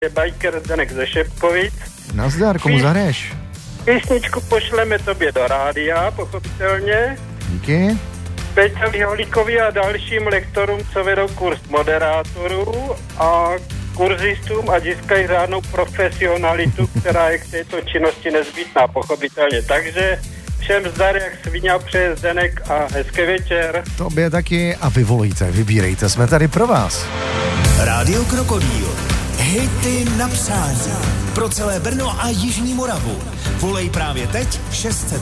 je biker Zdenek ze Šepkovic. Nazdar, komu zahraješ? Písničku pošleme tobě do rádia, pochopitelně. Díky. Peťovi Holíkovi a dalším lektorům, co vedou kurz moderátorů a kurzistům a získají řádnou profesionalitu, která je k této činnosti nezbytná, pochopitelně. Takže všem zdar, jak svině přeje Zdenek a hezký večer. Tobě taky a vy volejte, vybírejte, jsme tady pro vás. Rádio Krokodýl. Hity na přání. Pro celé Brno a Jižní Moravu. Volej právě teď 600